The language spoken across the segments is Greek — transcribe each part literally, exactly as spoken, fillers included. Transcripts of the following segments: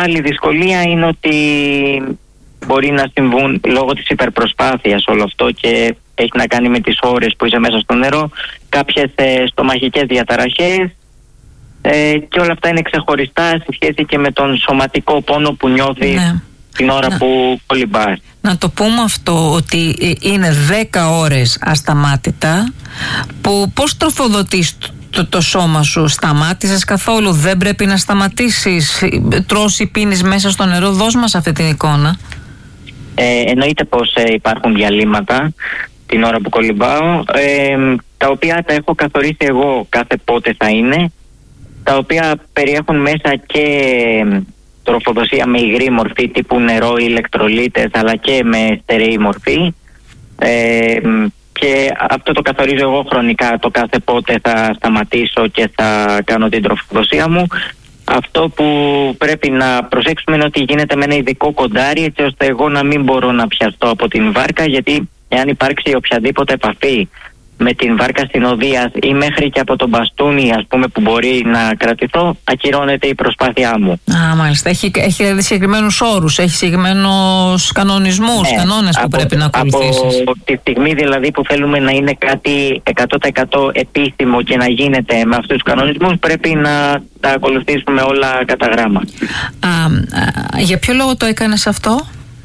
άλλη δυσκολία είναι ότι μπορεί να συμβούν λόγω της υπερπροσπάθειας όλο αυτό και έχει να κάνει με τις ώρες που είσαι μέσα στο νερό, κάποιες ε, στομαχικές διαταραχές ε, και όλα αυτά είναι ξεχωριστά σε σχέση και με τον σωματικό πόνο που νιώθεις ναι. την ώρα να, που κολυμπάς. Να το πούμε αυτό, ότι είναι δέκα ώρες ασταμάτητα, που πώς τροφοδοτείς το, το σώμα σου? Σταμάτησες καθόλου? Δεν πρέπει να σταματήσεις? Τρως ή πίνεις μέσα στο νερό? Δώσ' μας αυτή την εικόνα. Ε, εννοείται πως ε, υπάρχουν διαλύματα την ώρα που κολυμπάω, ε, τα οποία τα έχω καθορίσει εγώ κάθε πότε θα είναι, τα οποία περιέχουν μέσα και τροφοδοσία με υγρή μορφή τύπου νερό ή ηλεκτρολίτες, αλλά και με στερεή μορφή, ε, και αυτό το καθορίζω εγώ χρονικά, το κάθε πότε θα σταματήσω και θα κάνω την τροφοδοσία μου. Αυτό που πρέπει να προσέξουμε είναι ότι γίνεται με ένα ειδικό κοντάρι, έτσι ώστε εγώ να μην μπορώ να πιαστώ από την βάρκα, γιατί εάν υπάρξει οποιαδήποτε επαφή με την βάρκα συνοδείας ή μέχρι και από τον μπαστούνι, ας πούμε, που μπορεί να κρατηθώ, ακυρώνεται η προσπάθειά μου. Α, μάλιστα. Έχει, έχει δηλαδή συγκεκριμένους όρους, έχει συγκεκριμένους κανονισμούς, ναι, κανόνες που από, πρέπει να ακολουθήσεις. Από τη στιγμή δηλαδή που θέλουμε να είναι κάτι εκατό τοις εκατό επίσημο και να γίνεται με αυτούς τους κανονισμούς, πρέπει να τα ακολουθήσουμε όλα κατά γράμμα. Α, α, για ποιο λόγο το έκανες αυτό?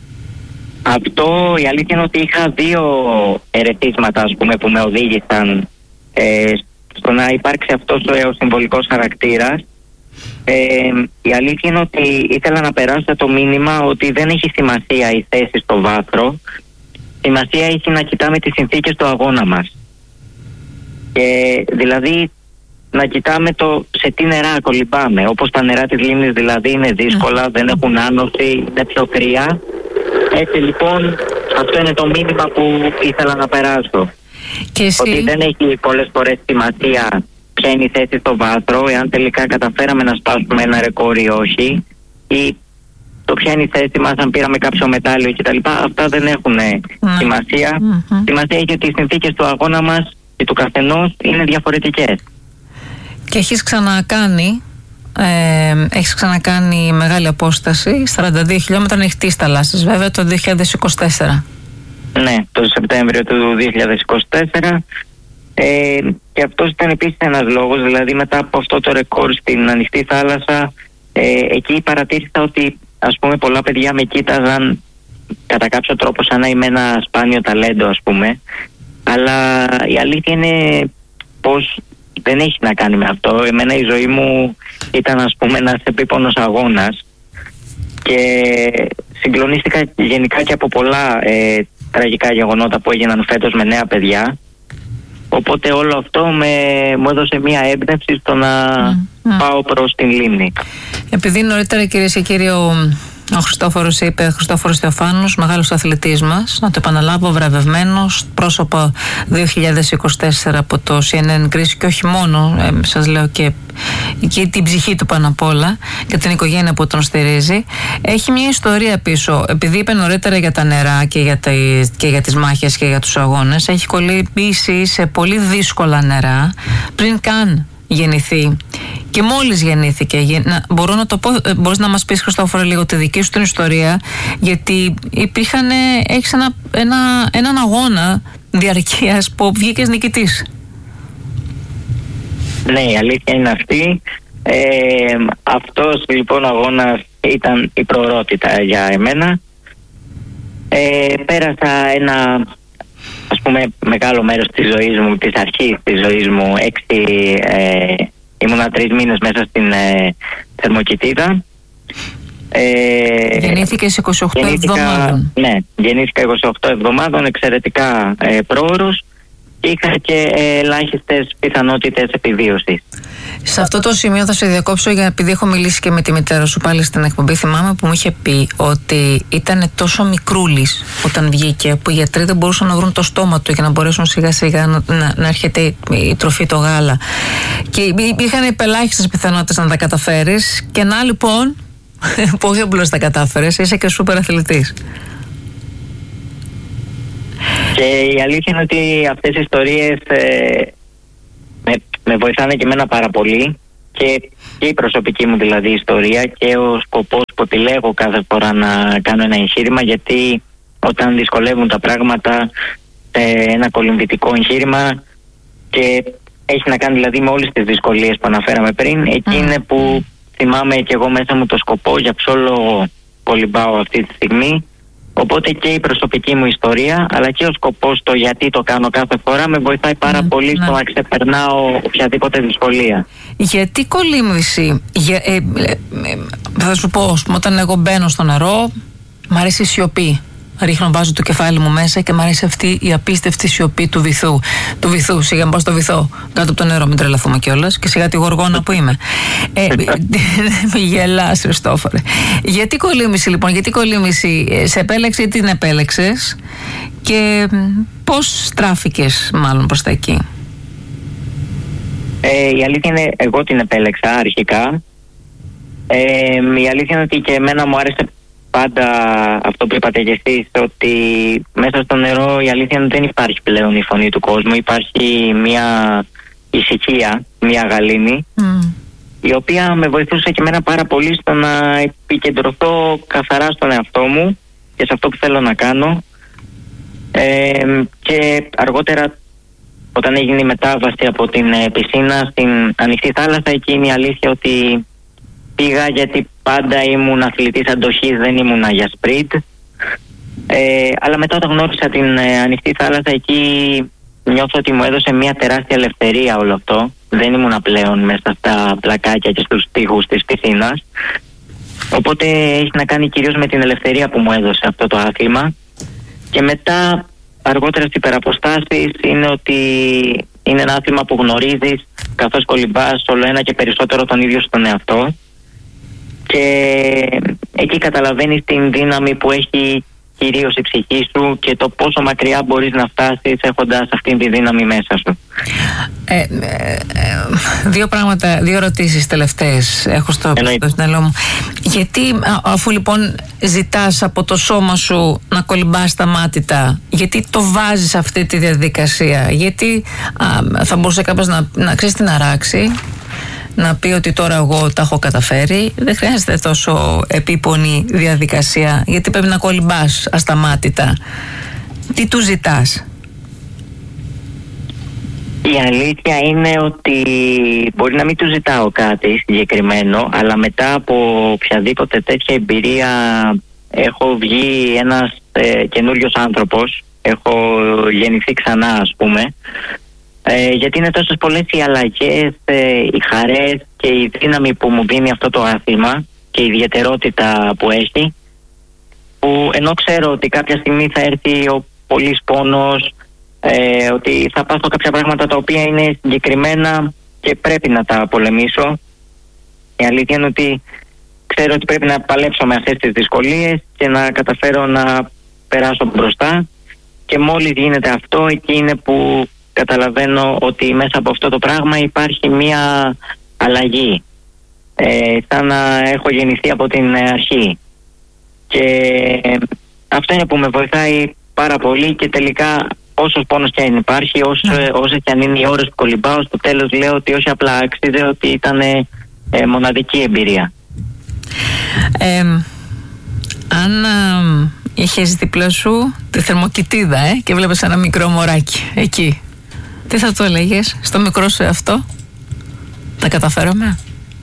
Αυτό η αλήθεια είναι ότι είχα δύο ερεθίσματα, ας πούμε, που με οδήγησαν ε, στο να υπάρξει αυτός ο συμβολικός χαρακτήρας. Ε, η αλήθεια είναι ότι ήθελα να περάσω το μήνυμα ότι δεν έχει σημασία η θέση στο βάθρο. Σημασία έχει να κοιτάμε τις συνθήκες του αγώνα μας. Και δηλαδή να κοιτάμε το σε τι νερά κολυμπάμε. Όπως τα νερά της λίμνης δηλαδή είναι δύσκολα, δεν έχουν άνοση, είναι πιο κρύα. Έτσι λοιπόν αυτό είναι το μήνυμα που ήθελα να περάσω. Και εσύ... Ότι δεν έχει πολλές φορές σημασία ποια είναι η θέση στο βάθρο, εάν τελικά καταφέραμε να σπάσουμε ένα ρεκόρ ή όχι, ή το ποια είναι η θέση μας, αν πήραμε κάποιο μετάλλιο κτλ. Αυτά δεν έχουν mm. σημασία. Mm-hmm. Σημασία έχει ότι οι συνθήκες του αγώνα μας και του καθενός είναι διαφορετικές. Και έχεις ξανακάνει Ε, έχεις ξανακάνει μεγάλη απόσταση, σαράντα δύο χιλιόμετρα ανοιχτής θαλάσσης, βέβαια, το δύο χιλιάδες είκοσι τέσσερα. Ναι, το Σεπτέμβριο του δύο χιλιάδες είκοσι τέσσερα. Ε, και αυτός ήταν επίσης ένας λόγος, δηλαδή μετά από αυτό το ρεκόρ στην ανοιχτή θάλασσα, ε, εκεί παρατήρησα ότι, ας πούμε, πολλά παιδιά με κοίταζαν κατά κάποιο τρόπο σαν να είμαι ένα σπάνιο ταλέντο, ας πούμε, αλλά η αλήθεια είναι πως δεν έχει να κάνει με αυτό. Εμένα η ζωή μου ήταν, ας πούμε, ένας επίπονος αγώνας και συγκλονίστηκα γενικά και από πολλά ε, τραγικά γεγονότα που έγιναν φέτος με νέα παιδιά. Οπότε όλο αυτό με, μου έδωσε μία έμπνευση στο να mm, mm. πάω προς την λίμνη. Επειδή νωρίτερα, κυρίες και κύριοι, ο, ο Χριστόφορος είπε, Χριστόφορος Θεοφάνους, μεγάλος αθλητής μας, να το επαναλάβω, βραβευμένος, πρόσωπο δύο χιλιάδες είκοσι τέσσερα από το σι εν εν Greece, και όχι μόνο, ε, σας λέω και, και την ψυχή του πάνω απ' όλα και την οικογένεια που τον στηρίζει. Έχει μια ιστορία πίσω, επειδή είπε νωρίτερα για τα νερά και για, τα, και για τις μάχες και για τους αγώνες. Έχει κολυμπήσει σε πολύ δύσκολα νερά πριν καν γεννηθεί. Και μόλις γεννήθηκε, να, μπορώ να το πω, μπορείς να μας πεις, Χριστόφορε, λίγο τη δική σου την ιστορία, γιατί υπήρχαν, έχεις ένα, ένα, έναν αγώνα διαρκείας που βγήκες νικητής. Ναι, η αλήθεια είναι αυτή. Ε, αυτός λοιπόν ο αγώνας ήταν η προορότητα για εμένα. Ε, πέρασα ένα, ας πούμε, μεγάλο μέρος της ζωής μου, της αρχής της ζωής μου, έξι... Ε, ήμουνα τρεις μήνες μέσα στην ε, Θερμοκηπίδα. Ε, Γεννήθηκες είκοσι οκτώ εβδομάδων. Ναι, γεννήθηκα είκοσι οκτώ εβδομάδων, εξαιρετικά ε, πρόωρος. Είχα και ε, ελάχιστες πιθανότητες επιβίωσης. Σε αυτό το σημείο θα σε διακόψω, για επειδή έχω μιλήσει και με τη μητέρα σου πάλι στην εκπομπή. Θυμάμαι που μου είχε πει ότι ήταν τόσο μικρούλης όταν βγήκε, που οι γιατροί δεν μπορούσαν να βρουν το στόμα του για να μπορέσουν σιγά σιγά να, να, να έρχεται η τροφή, το γάλα. Και είχαν ελάχιστες πιθανότητες να τα καταφέρεις. Και να λοιπόν, πολύ απλώς τα κατάφερες, είσαι και σούπερ αθλητής. Και η αλήθεια είναι ότι αυτές οι ιστορίες ε, με, με βοηθάνε και εμένα πάρα πολύ και, και η προσωπική μου δηλαδή ιστορία και ο σκοπός που επιλέγω κάθε φορά να κάνω ένα εγχείρημα, γιατί όταν δυσκολεύουν τα πράγματα σε ένα κολυμβητικό εγχείρημα και έχει να κάνει δηλαδή με όλες τις δυσκολίες που αναφέραμε πριν, εκεί είναι που θυμάμαι και εγώ μέσα μου το σκοπό για ποιο λόγο κολυμπάω αυτή τη στιγμή. Οπότε και η προσωπική μου ιστορία αλλά και ο σκοπός, το γιατί το κάνω κάθε φορά, με βοηθάει πάρα mm, πολύ στο να ξεπερνάω οποιαδήποτε δυσκολία. Γιατί κολύμβηση? Για, ε, ε, ε, θα σου πω, όταν εγώ μπαίνω στο νερό μ' αρέσει η σιωπή. Ρίχνω, βάζω το κεφάλι μου μέσα και μου αρέσει αυτή η απίστευτη σιωπή του βυθού. Του βυθού, σιγά να πάω στο βυθό, κάτω από το νερό, μην τρελαθούμε κιόλας. Και σιγά τη γοργόνα που είμαι. Ε, μη γελάς, Χριστόφορε. Γιατί κολύμβηση λοιπόν, γιατί κολύμβηση σε επέλεξε ή την επέλεξες και πώς στράφηκες μάλλον προς τα εκεί? Ε, η αλήθεια είναι, εγώ την επέλεξα αρχικά. Ε, η αλήθεια είναι ότι και εμένα μου άρεσε πάντα αυτό που είπατε και εσείς, ότι μέσα στο νερό η αλήθεια είναι ότι δεν υπάρχει πλέον η φωνή του κόσμου. Υπάρχει μια ησυχία, μια γαλήνη, mm. η οποία με βοηθούσε και εμένα πάρα πολύ στο να επικεντρωθώ καθαρά στον εαυτό μου και σε αυτό που θέλω να κάνω. Ε, και αργότερα, όταν έγινε η μετάβαση από την πισίνα στην ανοιχτή θάλασσα, εκεί είναι η αλήθεια ότι πήγα γιατί πάντα ήμουν αθλητής αντοχής, δεν ήμουνα για σπριντ. Ε, αλλά μετά όταν γνώρισα την ε, ανοιχτή θάλασσα, εκεί νιώθω ότι μου έδωσε μια τεράστια ελευθερία όλο αυτό. Δεν ήμουνα πλέον μέσα στα πλακάκια και στους τοίχους της πισίνας. Οπότε έχει να κάνει κυρίως με την ελευθερία που μου έδωσε αυτό το άθλημα. Και μετά, αργότερα στις υπεραποστάσεις, είναι ότι είναι ένα άθλημα που γνωρίζεις καθώς κολυμπάς όλο ένα και περισσότερο τον ίδιο στον εαυτό. Και εκεί καταλαβαίνεις την δύναμη που έχει κυρίως η ψυχή σου και το πόσο μακριά μπορείς να φτάσεις έχοντας αυτή τη δύναμη μέσα σου. Ε, ε, ε, δύο πράγματα, δύο ερωτήσεις τελευταίες έχω στο μυαλό μου. Γιατί αφού λοιπόν ζητάς από το σώμα σου να κολυμπάς σταμάτητα, γιατί το βάζεις αυτή τη διαδικασία? Γιατί α, θα μπορούσε κάποιος να, να ξέρεις τι να ράξει, να πει ότι τώρα εγώ τα έχω καταφέρει. Δεν χρειάζεται τόσο επίπονη διαδικασία, γιατί πρέπει να κολυμπάς ασταμάτητα. Τι του ζητάς? Η αλήθεια είναι ότι μπορεί να μην του ζητάω κάτι συγκεκριμένο, αλλά μετά από οποιαδήποτε τέτοια εμπειρία έχω βγει ένας ε, καινούριος άνθρωπος. Έχω γεννηθεί ξανά, ας πούμε. Ε, γιατί είναι τόσες πολλές οι αλλαγές, ε, οι χαρές και η δύναμη που μου δίνει αυτό το άθλημα και η ιδιαιτερότητα που έχει, που ενώ ξέρω ότι κάποια στιγμή θα έρθει ο πολύς πόνος, ε, ότι θα πάθω κάποια πράγματα τα οποία είναι συγκεκριμένα και πρέπει να τα πολεμήσω. Η αλήθεια είναι ότι ξέρω ότι πρέπει να παλέψω με αυτές τις δυσκολίες και να καταφέρω να περάσω μπροστά, και μόλις γίνεται αυτό, εκεί είναι που καταλαβαίνω ότι μέσα από αυτό το πράγμα υπάρχει μια αλλαγή, ε, σαν να έχω γεννηθεί από την αρχή, και αυτό είναι που με βοηθάει πάρα πολύ. Και τελικά, όσος πόνος και αν υπάρχει, όσο, όσες και αν είναι οι ώρες που κολυμπάω, στο τέλος λέω ότι όχι απλά άξιζε, ότι ήταν ε, μοναδική εμπειρία. ε, Αν ε, είχες δίπλα σου τη θερμοκοιτίδα ε, και βλέπεις ένα μικρό μωράκι εκεί, τι θα το έλεγες στο μικρό σου αυτό? Τα καταφέραμε?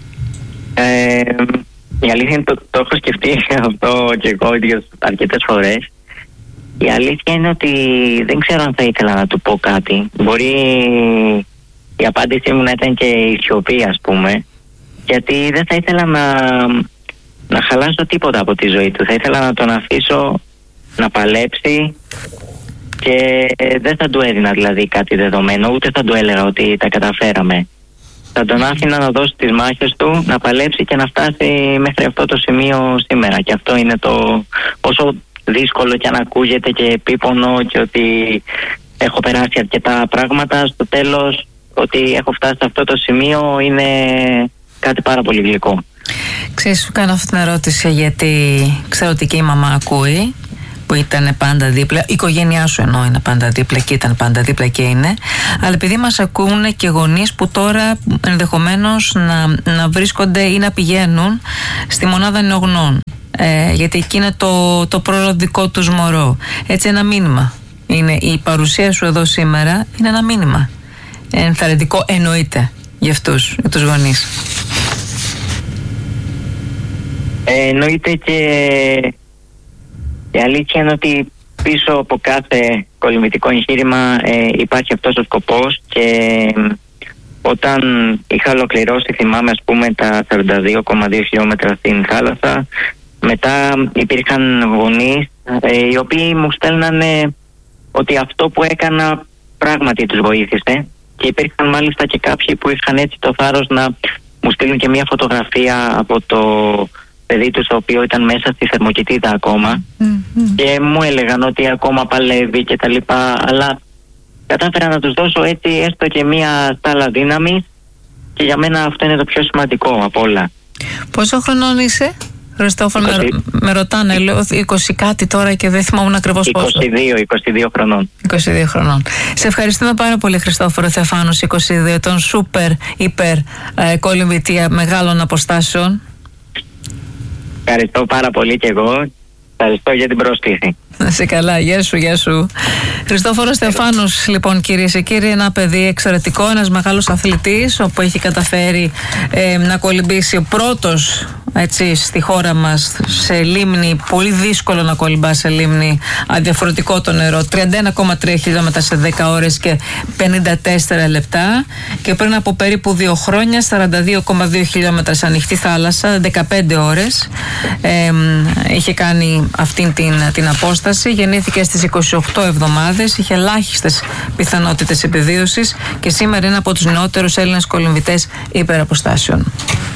Ε, η αλήθεια είναι το, το έχω σκεφτεί αυτό και εγώ αρκετές φορές. Η αλήθεια είναι ότι δεν ξέρω αν θα ήθελα να του πω κάτι. Μπορεί η απάντησή μου να ήταν και η σιωπή, ας πούμε, γιατί δεν θα ήθελα να, να χαλάσω τίποτα από τη ζωή του. Θα ήθελα να τον αφήσω να παλέψει και δεν θα του έδινα δηλαδή κάτι δεδομένο, ούτε θα του έλεγα ότι τα καταφέραμε. Θα τον άφηνα να δώσει τις μάχες του, να παλέψει και να φτάσει μέχρι αυτό το σημείο σήμερα. Και αυτό είναι το, όσο δύσκολο και αν ακούγεται και επίπονο και ότι έχω περάσει αρκετά πράγματα, στο τέλος ότι έχω φτάσει σε αυτό το σημείο είναι κάτι πάρα πολύ γλυκό. Ξέρεις, σου κάνω αυτή την ερώτηση γιατί ξέρω ότι και η μαμά ακούει, που που ήταν πάντα δίπλα, η οικογένειά σου εννοώ είναι πάντα δίπλα και ήταν πάντα δίπλα και είναι, αλλά επειδή μας ακούνε και γονείς που τώρα ενδεχομένως να, να βρίσκονται ή να πηγαίνουν στη μονάδα νεογνών, ε, γιατί εκεί είναι το, το προλοδικό τους μωρό. Έτσι, ένα μήνυμα είναι η παρουσία σου εδώ σήμερα, είναι ένα μήνυμα ενθαρρυντικό, εννοείται, για αυτούς, για τους γονείς. Ε, εννοείται, και η αλήθεια είναι ότι πίσω από κάθε κολυμβητικό εγχείρημα ε, υπάρχει αυτός ο σκοπός, και όταν είχα ολοκληρώσει, θυμάμαι ας πούμε τα σαράντα δύο κόμμα δύο χιλιόμετρα στην θάλασσα, μετά υπήρχαν γονείς ε, οι οποίοι μου στέλνανε ότι αυτό που έκανα πράγματι τους βοήθησε, και υπήρχαν μάλιστα και κάποιοι που είχαν έτσι το θάρρος να μου στείλουν και μια φωτογραφία από το παιδί τους, το οποίο ήταν μέσα στη θερμοκοιτίδα ακόμα, mm-hmm. και μου έλεγαν ότι ακόμα παλεύει και τα λοιπά, αλλά κατάφερα να τους δώσω έτσι έστω και μια στάλα δύναμη, και για μένα αυτό είναι το πιο σημαντικό από όλα. Πόσο χρονών είσαι, Χριστόφορο? με, με ρωτάνε, λέω είκοσι κάτι τώρα και δεν θυμόμουν ακριβώς πόσο. είκοσι δύο, είκοσι δύο χρονών. είκοσι δύο χρονών. Σε ευχαριστούμε πάρα πολύ, Χριστόφορο Θεοφάνος, είκοσι δύο, τον σούπερ υπερ ε, κολυμβητή μεγάλων αποστάσεων. Ευχαριστώ πάρα πολύ και εγώ. Ευχαριστώ για την πρόσκληση. Να είσαι καλά, γεια σου, γεια σου. Χριστόφορος Θεοφάνος, λοιπόν, κυρίες και κύριοι, ένα παιδί εξαιρετικό, ένας μεγάλος αθλητής, όπου έχει καταφέρει ε, να κολυμπήσει ο πρώτος, έτσι, στη χώρα μας σε λίμνη. Πολύ δύσκολο να κολυμπά σε λίμνη, αδιαφορετικό το νερό. τριάντα ένα κόμμα τρία χιλιόμετρα σε δέκα ώρες και πενήντα τέσσερα λεπτά. Και πριν από περίπου δύο χρόνια, σαράντα δύο κόμμα δύο χιλιόμετρα σε ανοιχτή θάλασσα, δεκαπέντε ώρες. Ε, είχε κάνει αυτήν την, την απόσταση. Γεννήθηκε στις είκοσι οκτώ εβδομάδες, είχε ελάχιστες πιθανότητες επιβίωσης και σήμερα είναι από τους νεότερους Έλληνες κολυμβητές υπεραποστάσεων.